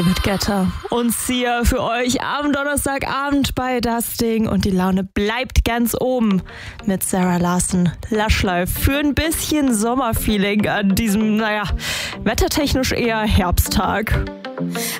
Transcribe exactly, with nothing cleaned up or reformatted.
Mit Getter und Sia für euch am Donnerstagabend bei Das Ding und die Laune bleibt ganz oben mit Sarah Larson, Lush Life für ein bisschen Sommerfeeling an diesem, naja, wettertechnisch eher Herbsttag.